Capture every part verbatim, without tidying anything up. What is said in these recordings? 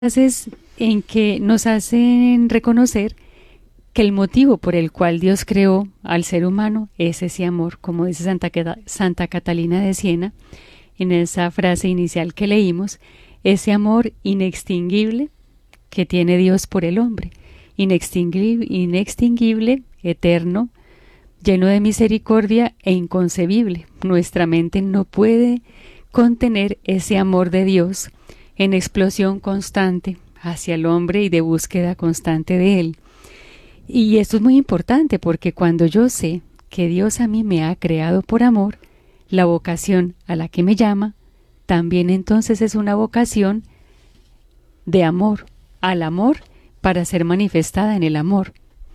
frases en que nos hacen reconocer que el motivo por el cual Dios creó al ser humano es ese amor, como dice Santa, Cata- Santa Catalina de Siena, en esa frase inicial que leímos, ese amor inextinguible que tiene Dios por el hombre, inextinguible, inextinguible, eterno, lleno de misericordia e inconcebible. Nuestra mente no puede contener ese amor de Dios en explosión constante hacia el hombre y de búsqueda constante de él. Y esto es muy importante porque cuando yo sé que Dios a mí me ha creado por amor, la vocación a la que me llama también entonces es una vocación de amor, al amor para ser manifestada en el amor.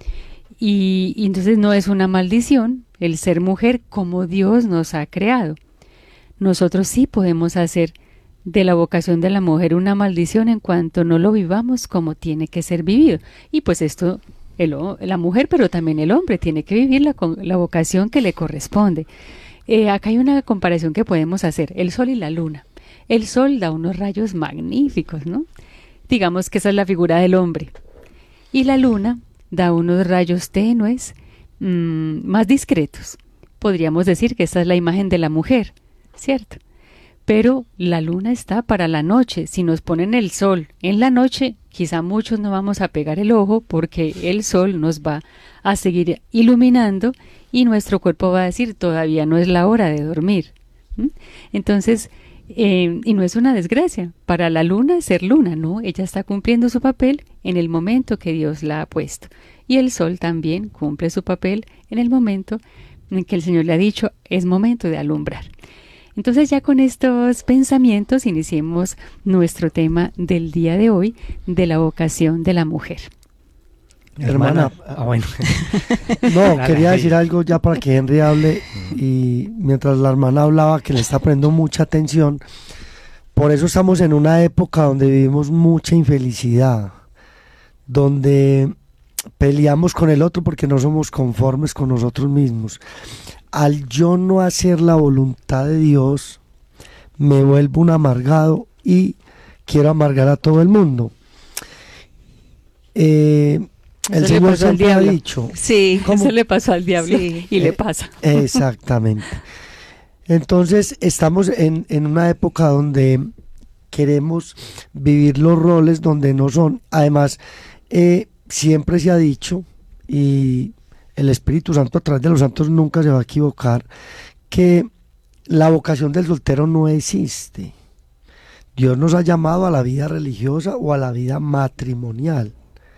Y, y entonces no es una maldición el ser mujer como Dios nos ha creado. Nosotros sí podemos hacer de la vocación de la mujer una maldición en cuanto no lo vivamos como tiene que ser vivido. Y pues esto, el, la mujer, pero también el hombre, tiene que vivir la, la vocación que le corresponde. Eh, acá hay una comparación que podemos hacer, el sol y la luna. El sol da unos rayos magníficos, ¿no? Digamos que esa es la figura del hombre. Y la luna da unos rayos tenues, mmm, más discretos. Podríamos decir que esta es la imagen de la mujer, ¿cierto? Pero la luna está para la noche. Si nos ponen el sol en la noche, quizá muchos no vamos a pegar el ojo porque el sol nos va a seguir iluminando y nuestro cuerpo va a decir todavía no es la hora de dormir. ¿Mm? Entonces, eh, y no es una desgracia para la luna ser luna, ¿no? Ella está cumpliendo su papel en el momento que Dios la ha puesto. Y el sol también cumple su papel en el momento en que el Señor le ha dicho es momento de alumbrar. Entonces ya con estos pensamientos iniciemos nuestro tema del día de hoy, de la vocación de la mujer. Hermana, ah, bueno. No, quería decir algo ya para que Henry hable y mientras la hermana hablaba que le está poniendo mucha atención. Por eso estamos en una época donde vivimos mucha infelicidad, donde peleamos con el otro porque no somos conformes con nosotros mismos. Al yo no hacer la voluntad de Dios, me vuelvo un amargado y quiero amargar a todo el mundo. Eh, el Señor siempre ha dicho. Sí, ¿cómo? Eso le pasó al diablo sí. y eh, le pasa. Exactamente. Entonces estamos en, en una época donde queremos vivir los roles donde no son. Además, eh, siempre se ha dicho, y el Espíritu Santo a través de los santos nunca se va a equivocar, que la vocación del soltero no existe. Dios nos ha llamado a la vida religiosa o a la vida matrimonial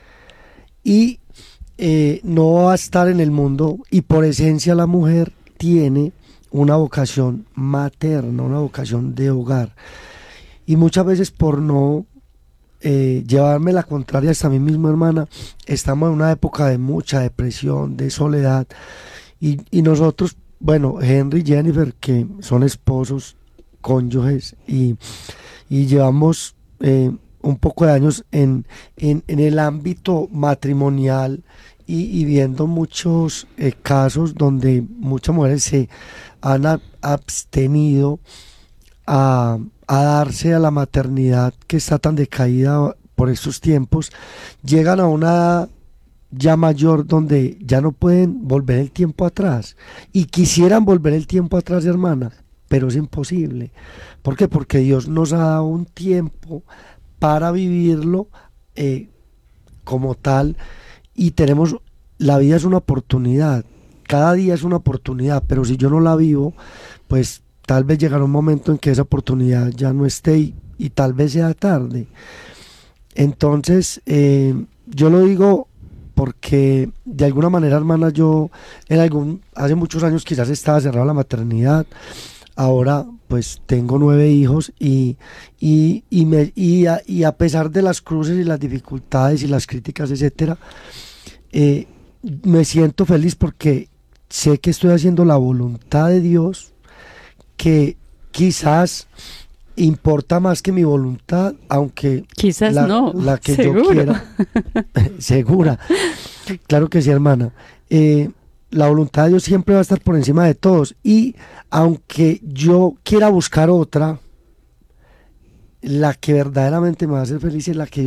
y eh, no va a estar en el mundo, y por esencia la mujer tiene una vocación materna, una vocación de hogar, y muchas veces por no Eh, llevarme la contraria hasta mí mismo, hermana, estamos en una época de mucha depresión, de soledad, y, y nosotros, bueno, Henry y Jennifer, que son esposos, cónyuges, y, y llevamos eh, un poco de años en, en, en el ámbito matrimonial y, y viendo muchos eh, casos donde muchas mujeres se han a, abstenido a a darse a la maternidad que está tan decaída por estos tiempos, llegan a una edad ya mayor donde ya no pueden volver el tiempo atrás y quisieran volver el tiempo atrás, hermana, pero es imposible. ¿Por qué? Porque Dios nos ha dado un tiempo para vivirlo eh, como tal, y tenemos, la vida es una oportunidad, cada día es una oportunidad, pero si yo no la vivo, pues tal vez llegará un momento en que esa oportunidad ya no esté y, y tal vez sea tarde. Entonces, eh, yo lo digo porque de alguna manera, hermana, yo en algún, hace muchos años quizás estaba cerrado la maternidad, ahora pues tengo nueve hijos y, y, y, me, y, a, y a pesar de las cruces y las dificultades y las críticas, etcétera, eh, me siento feliz porque sé que estoy haciendo la voluntad de Dios, que quizás importa más que mi voluntad, aunque quizás la, no, la que seguro. yo quiera, segura, claro que sí, hermana, eh, la voluntad de Dios siempre va a estar por encima de todos, y aunque yo quiera buscar otra, la que verdaderamente me va a hacer feliz es la que